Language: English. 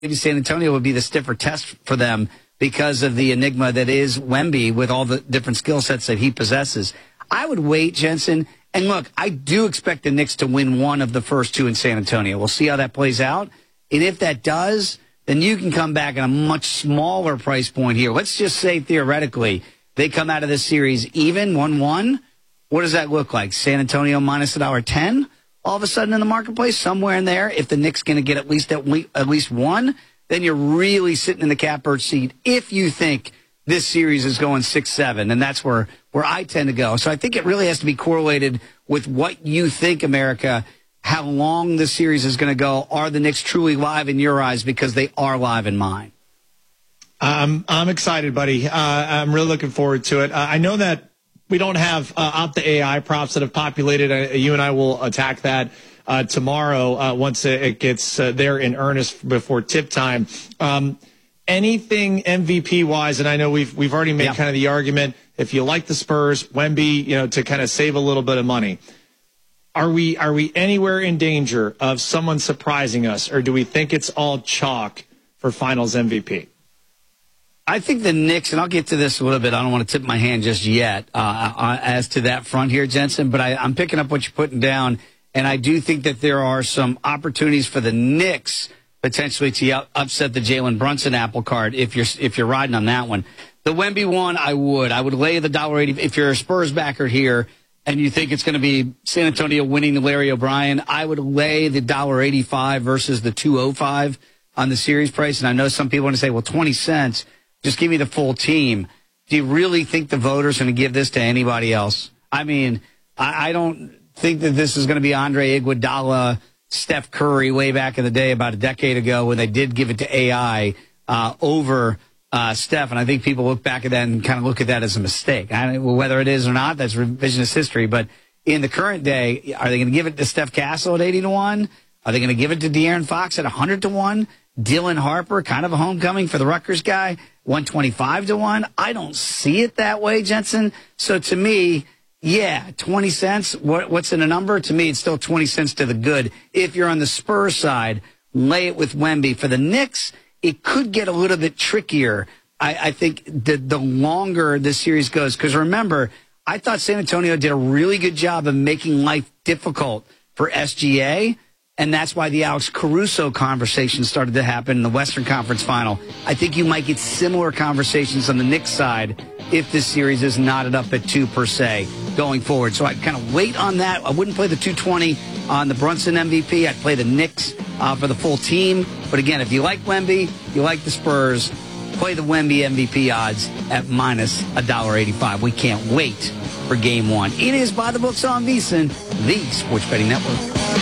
maybe San Antonio would be the stiffer test for them because of the enigma that is Wemby with all the different skill sets that he possesses. I would wait, Jensen. And look, I do expect the Knicks to win one of the first two in San Antonio. We'll see how that plays out. And if that does, then you can come back at a much smaller price point here. Let's just say theoretically they come out of this series even 1-1. What does that look like? San Antonio minus $1.10 all of a sudden in the marketplace, somewhere in there. If the Knicks going to get at least one, then you're really sitting in the catbird seat if you think this series is going 6-7, and that's where I tend to go. So I think it really has to be correlated with what you think, America, how long this series is going to go. Are the Knicks truly live in your eyes? Because they are live in mine. I'm excited, buddy. I'm really looking forward to it. I know that we don't have out the AI props that have populated. You and I will attack that tomorrow once it gets there in earnest before tip time. Anything MVP wise, and I know we've already made kind of the argument. If you like the Spurs, Wemby, to kind of save a little bit of money. Are we anywhere in danger of someone surprising us, or do we think it's all chalk for Finals MVP? I think the Knicks, and I'll get to this a little bit. I don't want to tip my hand just yet as to that front here, Jensen, but I'm picking up what you're putting down, and I do think that there are some opportunities for the Knicks potentially to upset the Jalen Brunson apple cart if you're riding on that one. The Wemby one, I would lay the $1.80 if you're a Spurs backer here and you think it's going to be San Antonio winning the Larry O'Brien. I would lay the $1.85 versus the $2.05 on the series price. And I know some people want to say, well, 20 cents, just give me the full team. Do you really think the voters are going to give this to anybody else? I mean, I don't think that this is going to be Andre Iguodala, Steph Curry way back in the day about a decade ago when they did give it to AI over Steph. And I think people look back at that and kind of look at that as a mistake. Whether it is or not, that's revisionist history. But in the current day, are they going to give it to Steph Castle at 80-1? Are they going to give it to De'Aaron Fox at 100-1? Dylan Harper, kind of a homecoming for the Rutgers guy, 125-1? I don't see it that way, Jensen. So to me, yeah, 20 cents. What's in a number? To me, it's still 20 cents to the good. If you're on the Spurs side, lay it with Wemby. For the Knicks, it could get a little bit trickier. I think the longer this series goes, because remember, I thought San Antonio did a really good job of making life difficult for SGA, and that's why the Alex Caruso conversation started to happen in the Western Conference Final. I think you might get similar conversations on the Knicks side if this series is knotted up at 2 per se going forward. So I'd kind of wait on that. I wouldn't play the 220 on the Brunson MVP. I'd play the Knicks for the full team. But again, if you like Wemby, you like the Spurs, play the Wemby MVP odds at minus $1.85. We can't wait for Game 1. It is By the Books on VSiN, the Sports Betting Network.